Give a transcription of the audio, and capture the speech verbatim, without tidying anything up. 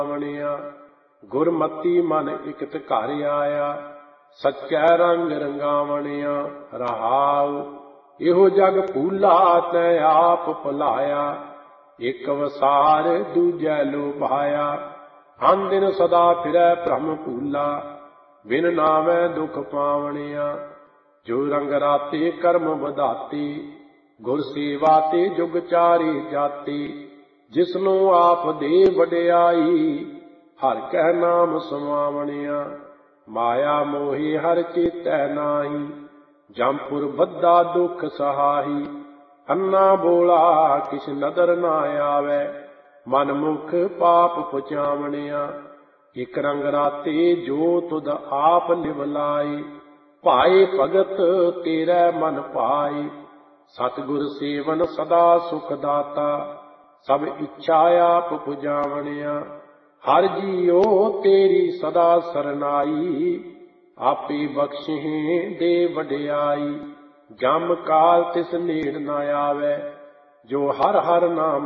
ਸੁਆਵਣਿਆ। ਗੁਰਮਤੀ ਮਨ ਇਕਤ ਘਰ ਆਇਆ, ਸੱਚੈ ਰੰਗ ਰੰਗਾਵਣਿਆ। ਰਹਾਉ ਇਹੋ ਜਗ ਭੂਲਾ ਤੈ ਆਪ ਭੁਲਾਇਆ, ਇੱਕ ਵਸਾਰ ਦੂਜੈ ਲੋਭਾਇਆ। ਅਨ ਦਿਨ ਸਦਾ ਫਿਰੈ ਭ੍ਰਮ ਭੂਲਾ, ਬਿਨ ਨਾਵੈ ਦੁਖ ਪਾਵਣਿਆ। ਜੋ ਰੰਗ ਰਾਤੇ ਕਰਮ ਵਧਾਤੀ, ਗੁਰ ਸੇਵਾ ਤੇ ਜੁਗ ਚਾਰੇ ਜਾਤੀ। ਜਿਸਨੂੰ ਆਪ ਦੇ ਵਡਿਆਈ, ਹਰਿ ਕੈ ਨਾਮ ਸਮਾਵਣਿਆ। ਮਾਇਆ ਮੋਹੀ ਹਰਿ ਚੇਤੈ ਨਾਹੀ, ਜੰਪੁਰ ਬੱਧਾ ਦੁਖ ਸਹਾਈ। ਅੰਨਾ ਬੋਲਾ ਕਿਛ ਨਦਰ ਨਾ ਆਵੈ, ਮਨ ਮੁਖ ਪਾਪ ਪਚਾਵਣਿਆ। ਇਕ ਰੰਗ ਰਾਤੇ ਜੋ ਤੁਧ ਆਪ ਨਿਵਲਾਈ, ਭਾਏ ਭਗਤ ਤੇਰੇ ਮਨ ਭਾਈ। ਸਤਿਗੁਰ ਸੇਵਨ ਸਦਾ ਸੁਖ ਦਾਤਾ, ਸਭ ਇੱਛਾ ਆਪ ਪੁਜਾਵਣਿਆ। ਹਰਿ ਜੀਉ ਤੇਰੀ ਸਦਾ ਸਰਨਾਈ, ਆਪੇ ਬਖਸ਼ਿਹੇ ਦੇ ਵਡਿਆਈ। ਜਮ ਕਾਲ ਤਿਸ ਨੇੜ ਨ ਆਵੈ, ਜੋ ਹਰਿ ਹਰਿ ਨਾਮ